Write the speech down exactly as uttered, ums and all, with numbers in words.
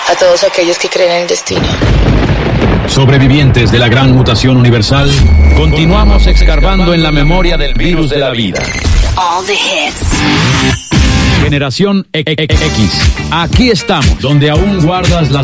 a todos aquellos que creen en el destino. Sobrevivientes de la gran mutación universal, continuamos escarbando en la memoria del virus de la vida. All the hits. Generación X. Aquí estamos, donde aún guardas las